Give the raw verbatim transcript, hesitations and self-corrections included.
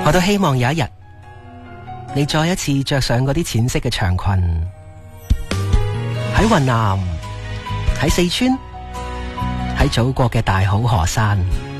我都希望有一日，你再一次着上嗰啲淺色嘅長裙，喺雲南，喺四川，喺祖國嘅大好河山。